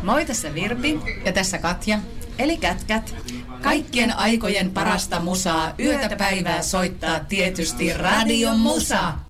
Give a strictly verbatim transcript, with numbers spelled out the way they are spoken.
Moi, tässä Virpi. Ja tässä Katja. Eli Kätkät. Kaikkien aikojen parasta musaa, yötä päivää soittaa tietysti Radio Musa.